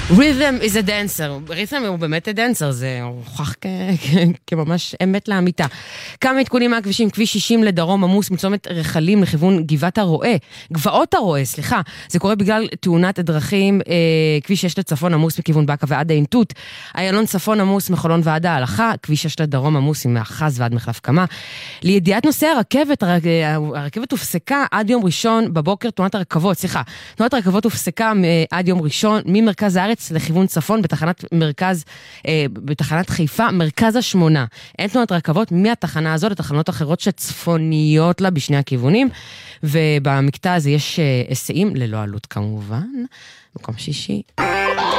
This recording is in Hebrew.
Rhythm is a dancer. Rhythm הוא באמת dancer, זה הוכח כממש אמת לאמיתה. כמה עדכונים מהכבישים, כביש 60 לדרום עמוס מצומת רחלים לכיוון גבעת הרועה, גבעות הרועה, סליחה. זה קורה בגלל תאונת הדרכים, כביש 6 לצפון עמוס מכיוון בקה ועד העינתות, איילון צפון עמוס מחולון ועד ההלכה, כביש 6 לדרום עמוס עם מאחז ועד מחלף קמה. לידיעת נושא הרכבת, הרכבת הופסקה עד יום ראשון בבוקר, תנועת הרכבות הופסקה עד יום ראשון ממרכז הארץ לכיוון צפון בתחנת חיפה, מרכז השמונה. אין תנועת רכבות מהתחנה הזאת לתחנות אחרות שצפוניות לה בשני הכיוונים, ובמקטע הזה יש היסעים ללא עלות כמובן. מקום שישי.